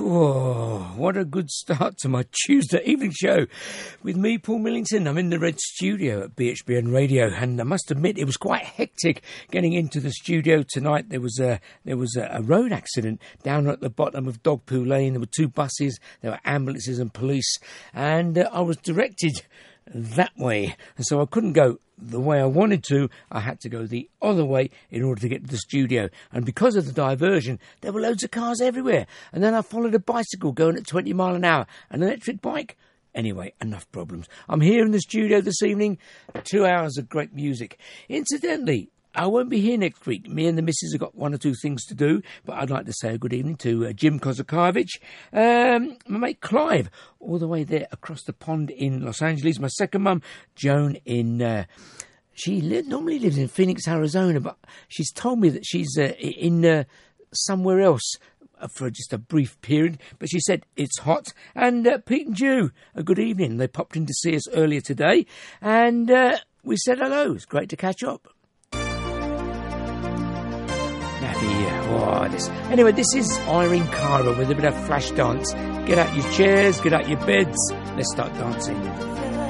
Oh, what a good start to my Tuesday evening show with me, Paul Millington. I'm in the Red Studio at BHBN Radio, and I must admit it was quite hectic getting into the studio tonight. There was a road accident down at the bottom of Dogpoo Lane. There were two buses, there were ambulances and police, and I was directed that way, and so I couldn't go the way I wanted to. I had to go the other way in order to get to the studio, and because of the diversion there were loads of cars everywhere, and then I followed a bicycle going at 20 mile an hour, an electric bike. Anyway, enough problems. I'm here in the studio this evening, 2 hours of great music. Incidentally, I won't be here next week. Me and the missus have got one or two things to do, but I'd like to say a good evening to Jim Kozakevich, my mate Clive, all the way there across the pond in Los Angeles. My second mum, Joan, normally lives in Phoenix, Arizona, but she's told me that she's in somewhere else for just a brief period, but she said it's hot. And Pete and Jew, a good evening. They popped in to see us earlier today, and we said hello. It's great to catch up. Anyway, this is Irene Cara with a bit of flash dance. Get out your chairs, get out your beds. Let's start dancing.